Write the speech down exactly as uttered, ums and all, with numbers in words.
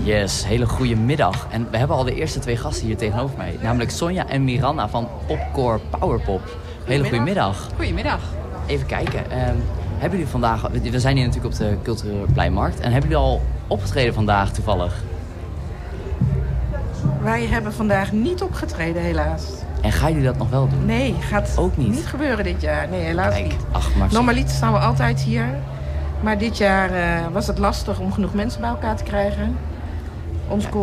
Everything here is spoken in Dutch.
Yes, hele goede middag. En we hebben al de eerste twee gasten hier tegenover mij. Namelijk Sonja en Miranda van Popcore Powerpop. Hele goede middag. Goedemiddag. Even kijken. Um, hebben jullie vandaag... We zijn hier natuurlijk op de Culturele Pleinmarkt. En hebben jullie al opgetreden vandaag toevallig? Wij hebben vandaag niet opgetreden, helaas. En gaan jullie dat nog wel doen? Nee, gaat ook niet. niet gebeuren dit jaar. Nee, helaas Kijk, niet. Ach, maar... Normaliter staan we altijd hier. Maar dit jaar uh, was het lastig om genoeg mensen bij elkaar te krijgen. Ons koor